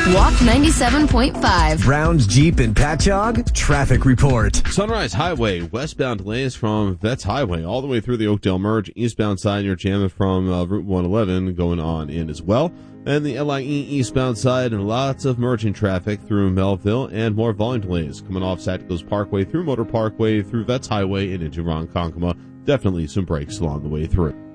Walk 97.5. Browns Jeep and Patchogue traffic report. Sunrise Highway, westbound delays from Vets Highway all the way through the Oakdale Merge. Eastbound side, you're jamming from Route 111 going on in as well. And the LIE eastbound side, and lots of merging traffic through Melville and more volume delays coming off Saticos Parkway through Motor Parkway through Vets Highway and into Ronkonkoma. Definitely some breaks along the way through.